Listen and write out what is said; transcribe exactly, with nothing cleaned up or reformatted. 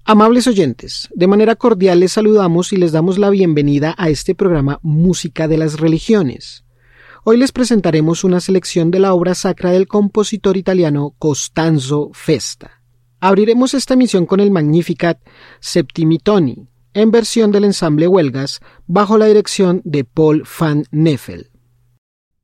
Amables oyentes, de manera cordial les saludamos y les damos la bienvenida a este programa Música de las Religiones. Hoy les presentaremos una selección de la obra sacra del compositor italiano Costanzo Festa. Abriremos esta emisión con el Magnificat Septimi Toni, en versión del ensamble Huelgas, bajo la dirección de Paul van Neffel.